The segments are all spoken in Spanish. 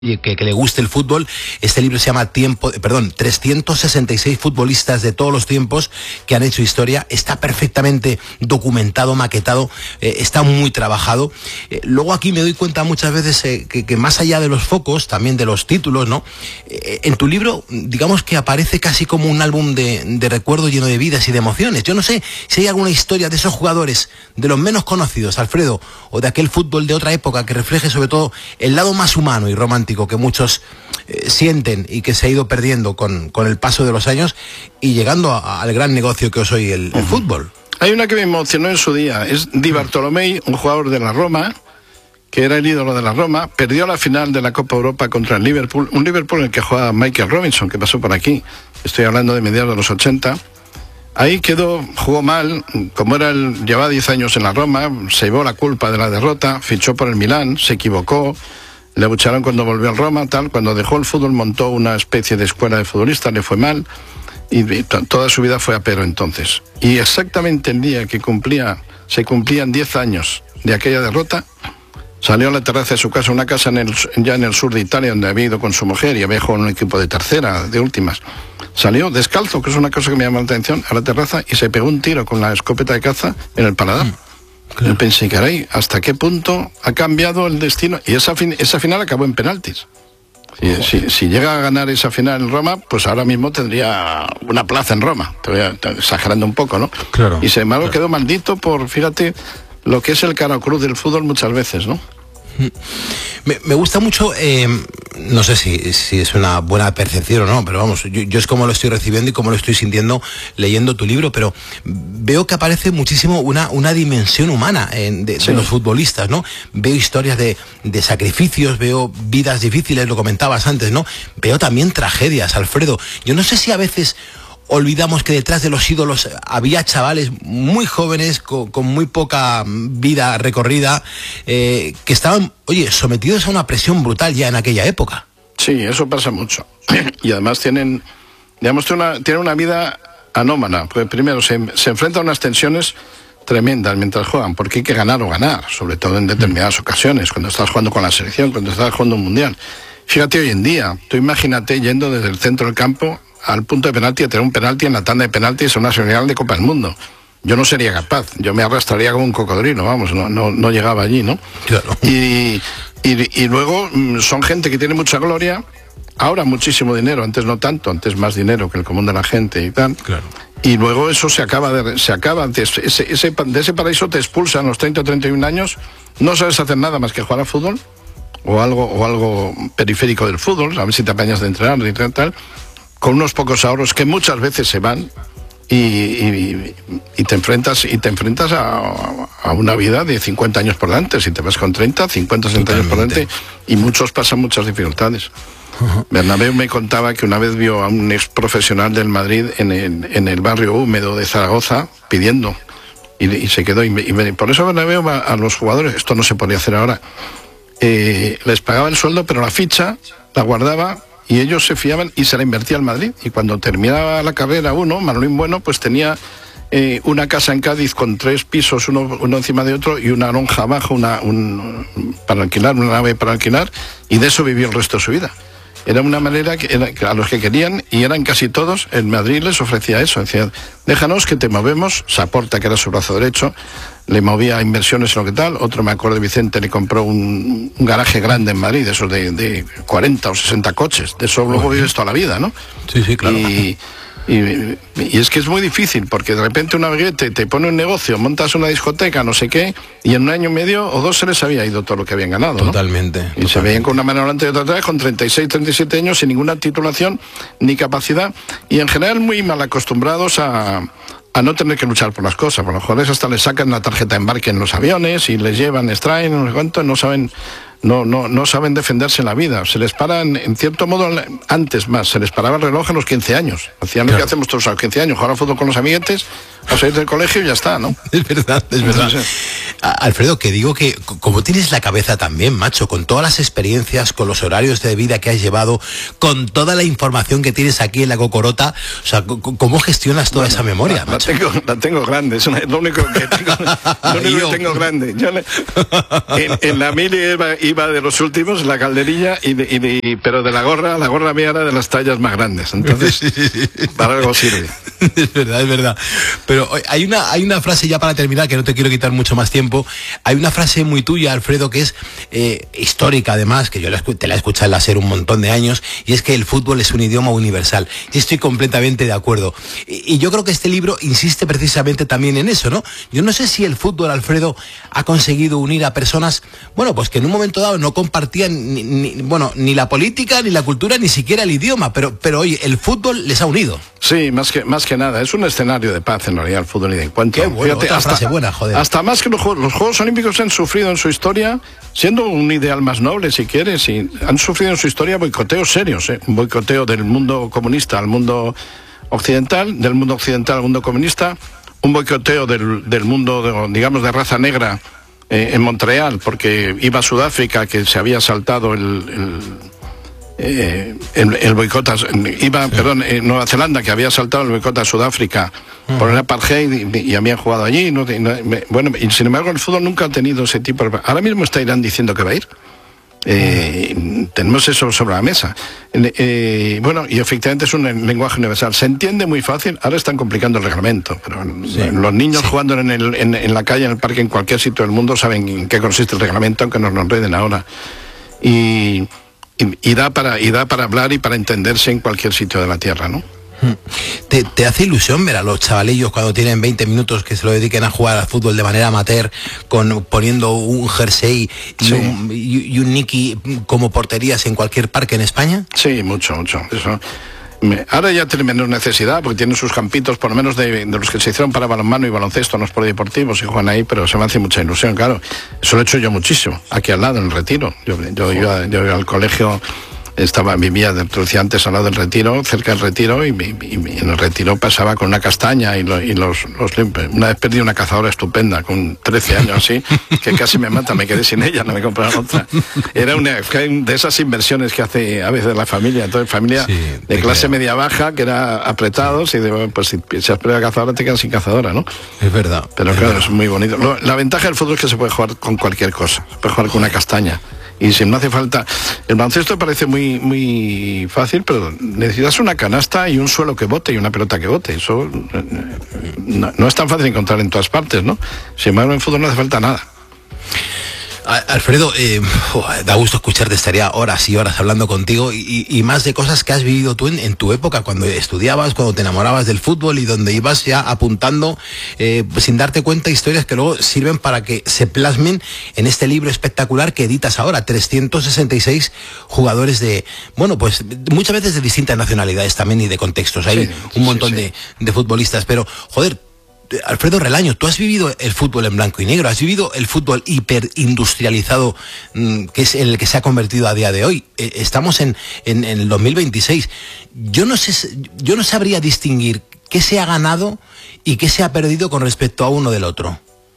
que le guste el fútbol. Este libro se llama 366 futbolistas de todos los tiempos que han hecho historia. Está perfectamente documentado, maquetado, está muy trabajado. Luego aquí me doy cuenta muchas veces que más allá de los focos, también de los títulos, ¿no? En tu libro, digamos que aparece casi como un álbum de recuerdos lleno de vidas y de emociones. Yo no sé si hay alguna historia de esos jugadores, de los menos conocidos, Alfredo, o de aquel fútbol de otra época que refleje sobre todo el lado más humano y romántico que muchos sienten y que se ha ido perdiendo con el paso de los años y llegando al gran negocio que es hoy el fútbol. Hay una que me emocionó en su día, es Di Bartolomei, un jugador de la Roma, que era el ídolo de la Roma, perdió la final de la Copa Europa contra el Liverpool, un Liverpool en el que jugaba Michael Robinson, que pasó por aquí, estoy hablando de mediados de los 80. Ahí quedó, jugó mal, como llevaba 10 años en la Roma, se llevó la culpa de la derrota, fichó por el Milán, se equivocó, le abucharon cuando volvió al Roma, cuando dejó el fútbol montó una especie de escuela de futbolistas, le fue mal, y toda su vida fue a pero entonces. Y exactamente el día que se cumplían 10 años de aquella derrota, salió a la terraza de su casa, una casa ya en el sur de Italia, donde había ido con su mujer y había jugado en un equipo de tercera, de últimas. Salió descalzo, que es una cosa que me llama la atención, a la terraza y se pegó un tiro con la escopeta de caza en el paladar. Claro. Yo pensé, caray, ¿hasta qué punto ha cambiado el destino? Y esa final acabó en penaltis. Si llega a ganar esa final en Roma, pues ahora mismo tendría una plaza en Roma. Estoy exagerando un poco, ¿no? Claro. Y sin embargo quedó maldito por, fíjate, lo que es el cara cruz del fútbol muchas veces, ¿no? Me gusta mucho, no sé si es una buena percepción o no, pero vamos, yo es como lo estoy recibiendo y como lo estoy sintiendo leyendo tu libro, pero veo que aparece muchísimo una dimensión humana de los futbolistas, ¿no? Veo historias de sacrificios, veo vidas difíciles, lo comentabas antes, ¿no? Veo también tragedias, Alfredo. Yo no sé si a veces olvidamos que detrás de los ídolos había chavales muy jóvenes, con muy poca vida recorrida, que estaban, sometidos a una presión brutal ya en aquella época. Sí, eso pasa mucho. Y además tienen una vida anómala. Pues primero se enfrentan a unas tensiones tremendas mientras juegan, porque hay que ganar o ganar, sobre todo en determinadas ocasiones, cuando estás jugando con la selección, cuando estás jugando un mundial. Fíjate hoy en día, tú imagínate yendo desde el centro del campo al punto de penalti, a tener un penalti en la tanda de penaltis en una semifinal de Copa del Mundo. Yo no sería capaz, yo me arrastraría como un cocodrilo, vamos, no llegaba allí, ¿no? Claro. Y luego son gente que tiene mucha gloria, ahora muchísimo dinero, antes no tanto, antes más dinero que el común de la gente y tal. Claro. Y luego eso se acaba de ese paraíso te expulsan a los 30 o 31 años, no sabes hacer nada más que jugar al fútbol, o algo periférico del fútbol, a ver si te apañas de entrenar y tal, con unos pocos ahorros que muchas veces se van y te enfrentas a una vida de 50 años por delante. Si te vas con 30, 50, 60 años por delante, y muchos pasan muchas dificultades. Bernabéu me contaba que una vez vio a un ex profesional del Madrid en el barrio húmedo de Zaragoza pidiendo, y se quedó. Por eso Bernabéu a los jugadores, esto no se podía hacer ahora, les pagaba el sueldo, pero la ficha la guardaba y ellos se fiaban y se la invertía al Madrid. Y cuando terminaba la carrera Manolín Bueno, pues tenía una casa en Cádiz con 3 pisos, uno encima de otro, y una lonja abajo, una nave para alquilar, y de eso vivió el resto de su vida. Era una manera que a los que querían, y eran casi todos, el Madrid les ofrecía eso, decía, déjanos que te movemos. Saporta, que era su brazo derecho, le movía inversiones en lo que tal. Otro, me acuerdo, Vicente le compró un garaje grande en Madrid, esos de 40 o 60 coches, de eso luego vives toda la vida, ¿no? Sí, claro. Y es que es muy difícil, porque de repente una veguete te pone un negocio, montas una discoteca, no sé qué, y en un año y medio o 2 se les había ido todo lo que habían ganado, ¿no? Totalmente. Y se veían con una mano delante y otra atrás, con 36, 37 años, sin ninguna titulación ni capacidad, y en general muy mal acostumbrados a no tener que luchar por las cosas. Por los jugadores hasta les sacan la tarjeta de embarque en los aviones y les llevan, les traen, no sé cuánto, no saben defenderse en la vida. Se les paran, en cierto modo, antes más, se les paraba el reloj a los 15 años. Hacían lo que hacemos todos a los 15 años, jugar al fútbol con los amiguetes, a salir del colegio y ya está, ¿no? Es verdad. Entonces, Alfredo, que digo que como tienes la cabeza también, macho, con todas las experiencias, con los horarios de vida que has llevado, con toda la información que tienes aquí en la cocorota, o sea, ¿cómo gestionas toda esa memoria, macho? La tengo grande, es lo único que tengo, que tengo grande. Yo en la mili iba de los últimos, la calderilla, pero de la gorra mía era de las tallas más grandes, entonces para algo sirve. Es verdad. Pero hay una frase, ya para terminar, que no te quiero quitar mucho más tiempo. Hay una frase muy tuya, Alfredo, que es histórica además, que yo te la he escuchado en la SER un montón de años, y es que el fútbol es un idioma universal. Y estoy completamente de acuerdo. Y yo creo que este libro insiste precisamente también en eso, ¿no? Yo no sé si el fútbol, Alfredo, ha conseguido unir a personas, bueno, pues que en un momento dado no compartían ni la política, ni la cultura, ni siquiera el idioma, pero oye, el fútbol les ha unido. Sí, más que nada, es un escenario de paz en realidad el fútbol y de encuentro. Qué bueno, otra frase buena, joder. Hasta más que los Juegos Olímpicos han sufrido en su historia, siendo un ideal más noble, si quieres, y han sufrido en su historia boicoteos serios, un boicoteo del mundo comunista al mundo occidental, del mundo occidental al mundo comunista, un boicoteo del mundo, digamos, de raza negra en Montreal, porque iba a Sudáfrica, que se había saltado el boicot, Nueva Zelanda, que había saltado el boicot a Sudáfrica por el apartheid y habían jugado allí, y sin embargo el fútbol nunca ha tenido ese tipo de... Ahora mismo está Irán diciendo que va a ir. Tenemos eso sobre la mesa. Y efectivamente es un lenguaje universal. Se entiende muy fácil. Ahora están complicando el reglamento, pero los niños jugando en la calle, en el parque, en cualquier sitio del mundo saben en qué consiste el reglamento, aunque nos lo enreden ahora. Y da para hablar y para entenderse en cualquier sitio de la tierra, ¿no? ¿Te hace ilusión ver a los chavalillos cuando tienen 20 minutos que se lo dediquen a jugar al fútbol de manera amateur, poniendo un jersey y un Niki como porterías en cualquier parque en España? Sí, mucho. Eso. Ahora ya tienen menos necesidad porque tienen sus campitos, por lo menos de los que se hicieron para balonmano y baloncesto, no los polideportivos, y juegan ahí, pero se me hace mucha ilusión, claro. Eso lo he hecho yo muchísimo, aquí al lado, en el Retiro. Yo iba al colegio, vivía, te decía antes, al lado del Retiro, cerca del Retiro, y en el Retiro pasaba con una castaña y los una vez perdí una cazadora estupenda con 13 años así, que casi me mata, me quedé sin ella, no me compraron otra. Era una de esas inversiones que hace a veces la familia, entonces familia de clase media baja, que era apretados, y pues si has perdido la cazadora te quedas sin cazadora, ¿no? Es verdad. Pero claro, es muy bonito. La ventaja del fútbol es que se puede jugar con cualquier cosa, se puede jugar con una castaña. Y si no hace falta... El baloncesto parece muy fácil, pero necesitas una canasta y un suelo que bote y una pelota que bote. Eso no es tan fácil encontrar en todas partes, ¿no? Sin embargo, en fútbol no hace falta nada. Alfredo, da gusto escucharte, estaría horas y horas hablando contigo y más de cosas que has vivido tú en tu época, cuando estudiabas, cuando te enamorabas del fútbol y donde ibas ya apuntando, sin darte cuenta, historias que luego sirven para que se plasmen en este libro espectacular que editas ahora, 366 jugadores de, pues muchas veces de distintas nacionalidades también y de contextos, hay un montón de futbolistas, pero joder, Alfredo Relaño, tú has vivido el fútbol en blanco y negro, has vivido el fútbol hiperindustrializado, que es el que se ha convertido a día de hoy. Estamos en el 2026. Yo no sabría distinguir qué se ha ganado y qué se ha perdido con respecto a uno del otro.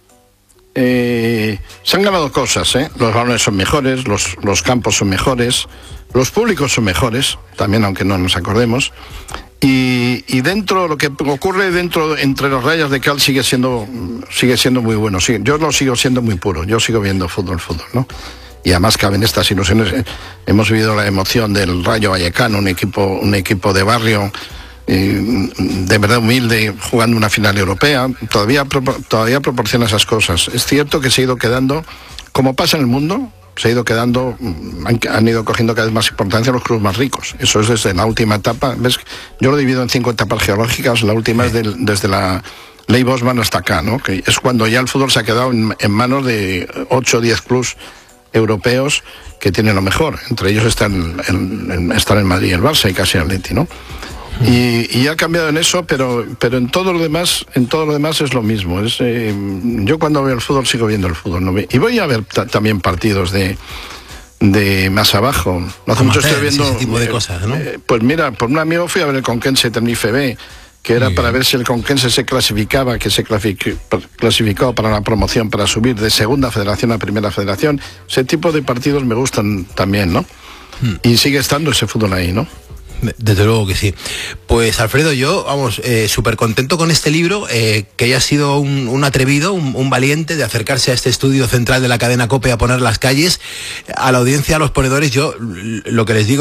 Se han ganado cosas, los balones son mejores, los campos son mejores, los públicos son mejores, también, aunque no nos acordemos. Y dentro, lo que ocurre entre los rayas de cal sigue siendo muy bueno. Sí, yo lo sigo siendo muy puro, yo sigo viendo fútbol, ¿no? Y además caben estas ilusiones. Hemos vivido la emoción del Rayo Vallecano, un equipo de barrio, de verdad humilde, jugando una final europea. Todavía proporciona esas cosas. Es cierto que se ha ido quedando, como pasa en el mundo, han ido cogiendo cada vez más importancia los clubes más ricos. Eso es desde la última etapa. ¿Ves? Yo lo divido en 5 etapas geológicas. La última es desde la ley Bosman hasta acá, ¿no? Que es cuando ya el fútbol se ha quedado en manos de 8 o 10 clubes europeos que tienen lo mejor. Entre ellos están el Madrid y el Barça y casi el Atleti, ¿no? Y ha cambiado en eso, pero en todo lo demás es lo mismo. Yo cuando veo el fútbol sigo viendo el fútbol, ¿no? Y voy a ver también partidos de más abajo. No hace mucho estoy viendo ese tipo de cosas, ¿no? Pues mira, por un amigo fui a ver el Conquense Tenerife B, que era para ver si el Conquense se clasificaba, que se clasificó para la promoción, para subir de segunda federación a primera federación. Ese tipo de partidos me gustan también, ¿no? Y sigue estando ese fútbol ahí, ¿no? Desde luego que sí. Pues Alfredo, yo, vamos, súper contento con este libro, que haya sido un atrevido, un valiente de acercarse a este estudio central de la cadena COPE a poner las calles. A la audiencia, a los ponedores, yo lo que les digo